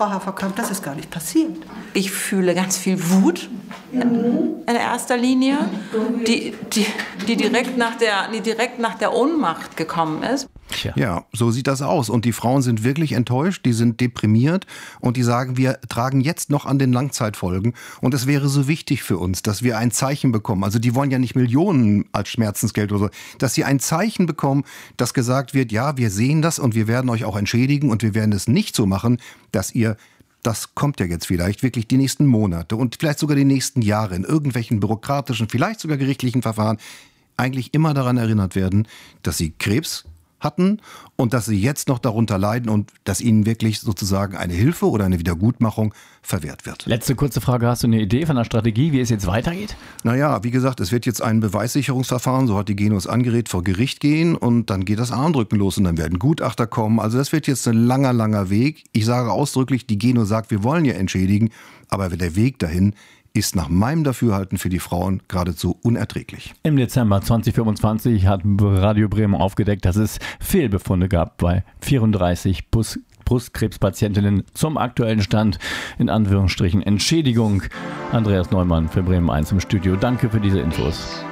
Frau Haferkamp, das ist gar nicht passiert. Ich fühle ganz viel Wut in erster Linie, die direkt nach der Ohnmacht gekommen ist. Ja, so sieht das aus. Und die Frauen sind wirklich enttäuscht, die sind deprimiert und die sagen, wir tragen jetzt noch an den Langzeitfolgen. Und es wäre so wichtig für uns, dass wir ein Zeichen bekommen. Also die wollen ja nicht Millionen als Schmerzensgeld oder so. Dass sie ein Zeichen bekommen, dass gesagt wird, ja, wir sehen das und wir werden euch auch entschädigen und wir werden es nicht so machen, dass ihr, das kommt ja jetzt vielleicht, wirklich die nächsten Monate und vielleicht sogar die nächsten Jahre in irgendwelchen bürokratischen, vielleicht sogar gerichtlichen Verfahren eigentlich immer daran erinnert werden, dass sie Krebs hatten und dass sie jetzt noch darunter leiden und dass ihnen wirklich sozusagen eine Hilfe oder eine Wiedergutmachung verwehrt wird. Letzte kurze Frage, hast du eine Idee von einer Strategie, wie es jetzt weitergeht? Naja, wie gesagt, es wird jetzt ein Beweissicherungsverfahren, so hat die Genus angeregt, vor Gericht gehen und dann geht das Armdrücken los und dann werden Gutachter kommen. Also das wird jetzt ein langer, langer Weg. Ich sage ausdrücklich, die Genus sagt, wir wollen ja entschädigen, aber der Weg dahin ist nach meinem Dafürhalten für die Frauen geradezu unerträglich. Im Dezember 2025 hat Radio Bremen aufgedeckt, dass es Fehlbefunde gab bei 34 Brustkrebspatientinnen. Zum aktuellen Stand, in Anführungsstrichen, Entschädigung. Andreas Neumann für Bremen 1 im Studio. Danke für diese Infos.